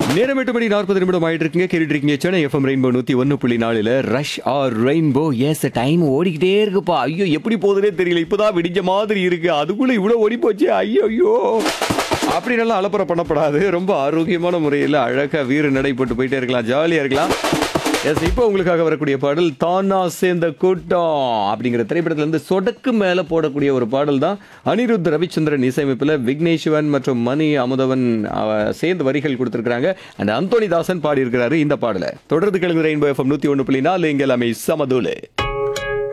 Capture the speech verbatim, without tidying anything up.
நேரம் எட்டு மணி நாற்பது நிமிடம் ஆயிட்டு இருக்குங்க. கேட்டுட்டு இருக்கீங்க சென்னை எஃப்எம் ரெயின்போ நூத்தி ஒன்னு புள்ளி நாலுல rush R rainbow. S, time ஓடிக்கிட்டே இருக்குப்பா. ஐயோ, எப்படி போகுதுன்னே தெரியல. இப்பதான் விடிஞ்ச மாதிரி இருக்கு, அதுக்குள்ள இவ்வளவு ஓடி போச்சு. ஐயோ ஐயோ, அப்படி நல்லா அலப்பறை பண்ணப்படாது. ரொம்ப ஆரோக்கியமான முறையில் அழகா வீறு நடைபெற்று போயிட்டே இருக்கலாம், ஜாலியா இருக்கலாம். எஸ், இப்போ உங்களுக்காக வரக்கூடிய பாடல் தானா சேர்ந்த கூட்டம் அப்படிங்கிற திரைப்படத்துல இருந்து சொடக்கு மேல போடக்கூடிய ஒரு பாடல் தான். அனிருத் ரவிச்சந்திரன் இசையமைப்பில் விக்னேஸ்வரன் மற்றும் மணி அமுதவன் சேர்ந்து வரிகள் கொடுத்திருக்காங்க. அண்ட் அந்தோனி தாசன் பாடி இருக்கிறாரு இந்த பாடலை. தொடர்ந்து கிழங்கு ரெயின்போ எஃப்எம் நூத்தி ஒன்னு புள்ளி நாலு, இங்க எல்லாமே சமதூலு.